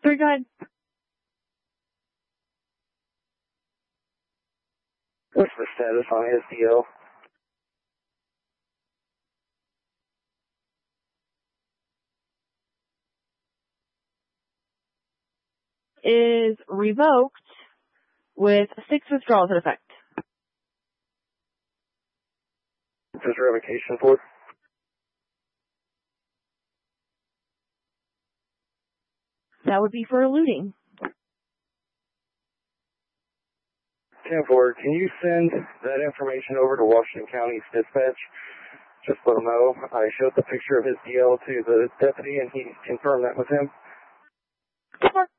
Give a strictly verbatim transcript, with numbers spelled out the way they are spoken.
Three, go ahead. What's the status on his D L? Is revoked with six withdrawals in effect. What's his revocation for? That would be for looting. ten four, can you send that information over to Washington County's dispatch? Just let them know. I showed the picture of his D L to the deputy, and he confirmed that with him. ten four.